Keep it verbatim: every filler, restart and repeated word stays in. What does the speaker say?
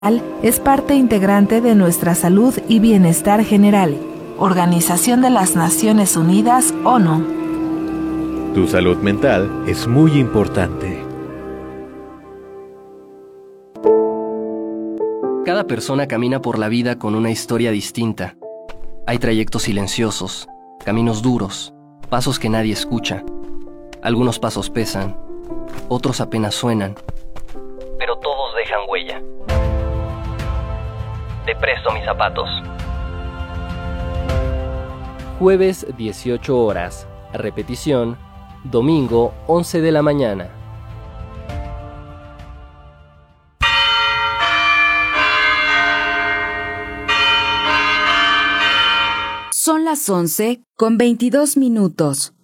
es parte integrante de nuestra salud y bienestar general. Organización de las Naciones Unidas, ONU. Tu salud mental es muy importante. Cada persona camina por la vida con una historia distinta. Hay trayectos silenciosos, caminos duros, pasos que nadie escucha. Algunos pasos pesan, otros apenas suenan, pero todos dejan huella. Te presto mis zapatos. Jueves dieciocho horas. Repetición, domingo once de la mañana. Son las once con veintidós minutos.